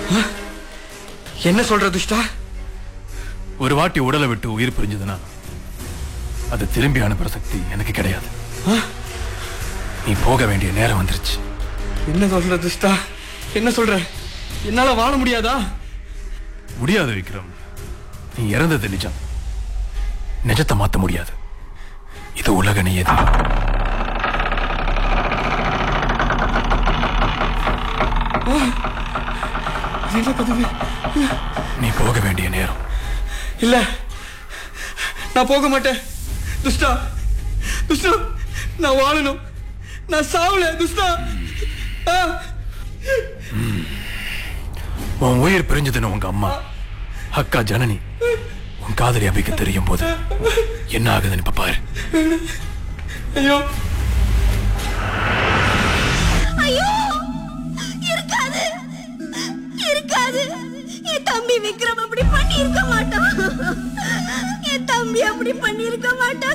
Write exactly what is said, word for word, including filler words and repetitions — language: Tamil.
என்ன சொல்ற துஷ்டா? ஒரு வாட்டி உடலை விட்டு உயிர் பிரிஞ்சதுன்னா அது திரும்பி அனுப்புற சக்தி எனக்கு கிடையாது. நீ போக வேண்டிய நேரம் வந்துருச்சு. என்ன சொல்ற துஷ்டா? என்ன சொல்ற? என்னால வாழ முடியாதா? முடியாது விக்ரம். நீ இறந்தது நிஜம். நிஜத்தை மாத்த முடியாது. இது உலக நியதி. நீ போக வேண்டிய நேரம். இல்ல, நான் போக மாட்டேன் துஷ்டா. துஷ்டா, நான் வாழணும். நான் சாவல துஷ்டா. உன் உயிர் பிரிஞ்சதுன்னு உங்க அம்மா அக்கா ஜனனி உன் காதலி அபிக்கு தெரியும் போது என்ன ஆகுதுன்னு இப்ப பாரு. ஐயோ ஐயோ, இருக்காது இருக்காது. என் தம்பி விக்ரம் அப்படி பண்ணி இருக்க மாட்டான். என் தம்பி அப்படி பண்ணி இருக்க மாட்டான்.